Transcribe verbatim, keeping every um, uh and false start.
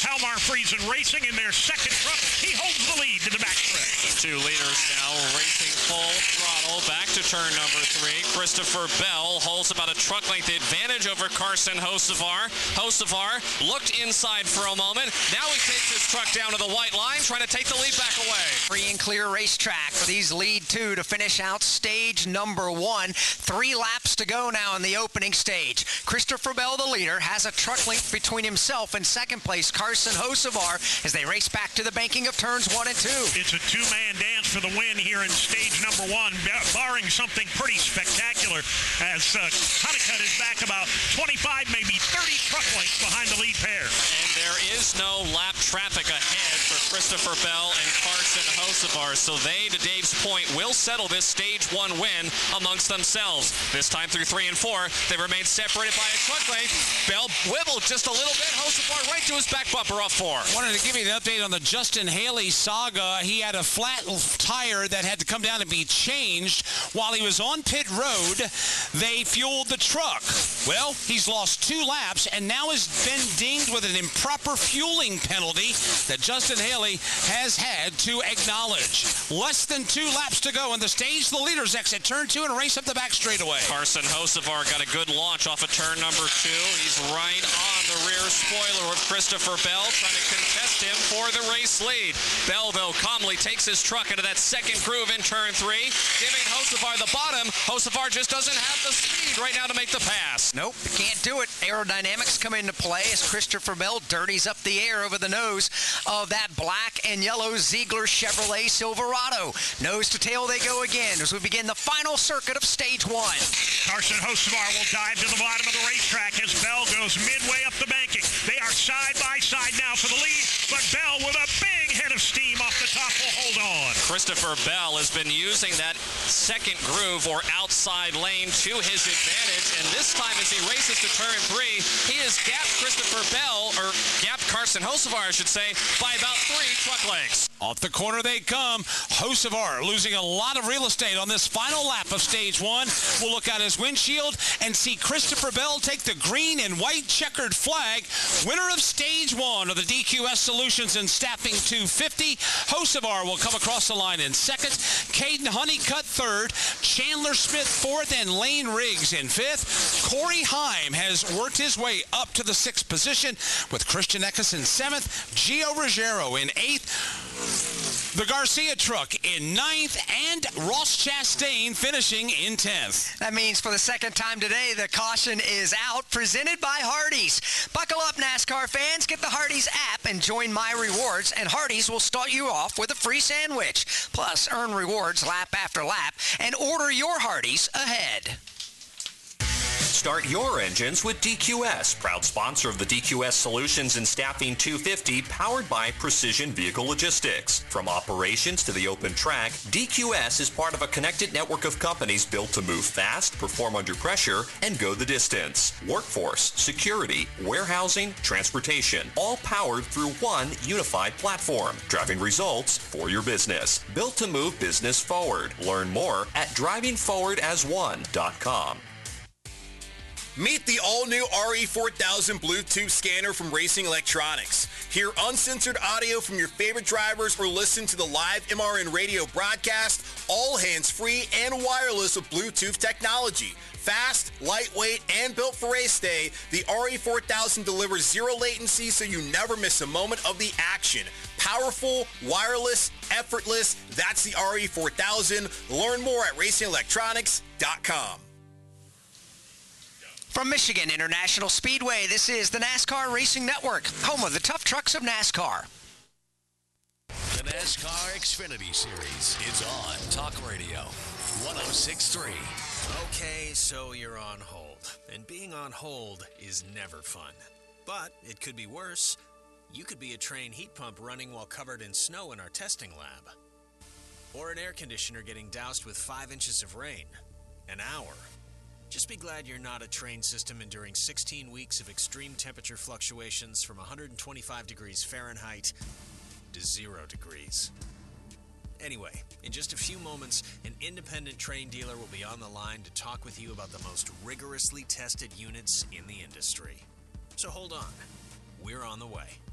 Halmar Friesen Racing in their second truck. He holds the lead to the backstretch. Two leaders now racing full throttle back to turn number three. Christopher Bell holds about a truck length advantage over Carson Hocevar. Hocevar looked inside for a moment. Now he takes his truck down to the white line, trying to take the lead back away. Free and clear racetrack for these lead two to finish out stage number one. Three laps to go now in the opening stage. Christopher Bell, the leader, has a truck length between himself and second place Carson Hocevar as they race back to the banking of turns one and two. It's a two-man dance for the win here in stage number one, barring something pretty spectacular as uh, Honeycutt is back about twenty-five, maybe thirty truck lengths behind the lead pair. And there is no lap traffic ahead for Christopher Bell and Carson Hocevar, so they, to Dave's point, will settle this stage one win amongst themselves. This time through three and four, they remain separated by a truck length. Bell wibbled just a little bit. Hocevar right to his back bumper off four. Wanted to give you an update on the Justin Haley saga. He had a flat tire that had to come down and be changed. While he was on pit road, they fueled the truck. Well, he's lost two laps and now has been dinged with an improper fueling penalty that Justin Haley has had to acknowledge. Less than two laps to go in the stage. The leaders exit turn two and race up the back straightaway. Carson Hocevar got a good launch off of turn number two. He's right on the rear spoiler of Christopher Bell, trying to contest him for the race lead. Bell, though, calmly takes his truck into that second groove in turn three, giving Hocevar the bottom. Hocevar just doesn't have the speed right now to make the pass. Nope, can't do it. Aerodynamics come into play as Christopher Bell dirties up the air over the nose of that black and yellow Ziegler Chevrolet Silverado. Nose to tail they go again as we begin the final circuit of stage one. Carson Hocevar will dive to the bottom of the racetrack as Bell goes midway up the banking. They are side by side now for the lead, but Bell with a big head of steam off the top will hold on. Christopher Bell has been using that second groove or outside lane to his advantage, and this time as he races to turn three, he has gapped Christopher Bell, or gapped Carson Hocevar, I should say, by about three truck lengths. Off the corner they come. Hocevar losing a lot of real estate on this final lap of stage one. We'll look out his windshield and see Christopher Bell take the green and white checkered flag. Winner of stage one of the D Q S Solutions and Staffing two fifty. Hocevar will come across the line in second. Caden Honeycutt third. Chandler Smith fourth and Lane Riggs in fifth. Corey Heim has worked his way up to the sixth position with Christian Eckes in seventh. Gio Ruggiero in eighth. The Garcia truck in ninth, and Ross Chastain finishing in tenth. That means for the second time today, the caution is out, presented by Hardee's. Buckle up, NASCAR fans. Get the Hardee's app and join My Rewards, and Hardee's will start you off with a free sandwich. Plus, earn rewards lap after lap, and order your Hardee's ahead. Start your engines with D Q S, proud sponsor of the D Q S Solutions and Staffing two fifty, powered by Precision Vehicle Logistics. From operations to the open track, D Q S is part of a connected network of companies built to move fast, perform under pressure, and go the distance. Workforce, security, warehousing, transportation, all powered through one unified platform, driving results for your business. Built to move business forward. Learn more at driving forward as one dot com. Meet the all-new R E four thousand Bluetooth scanner from Racing Electronics. Hear uncensored audio from your favorite drivers or listen to the live M R N radio broadcast, all hands-free and wireless with Bluetooth technology. Fast, lightweight, and built for race day, the R E four thousand delivers zero latency so you never miss a moment of the action. Powerful, wireless, effortless, that's the R E four thousand. Learn more at racing electronics dot com. From Michigan International Speedway, this is the NASCAR Racing Network, home of the tough trucks of NASCAR. The NASCAR Xfinity Series is on Talk Radio one oh six point three. Okay, so you're on hold. And being on hold is never fun. But it could be worse. You could be a train heat pump running while covered in snow in our testing lab. Or an air conditioner getting doused with five inches of rain. An hour. Just be glad you're not a train system enduring sixteen weeks of extreme temperature fluctuations from one hundred twenty-five degrees Fahrenheit to zero degrees. Anyway, in just a few moments, an independent train dealer will be on the line to talk with you about the most rigorously tested units in the industry. So hold on. We're on the way.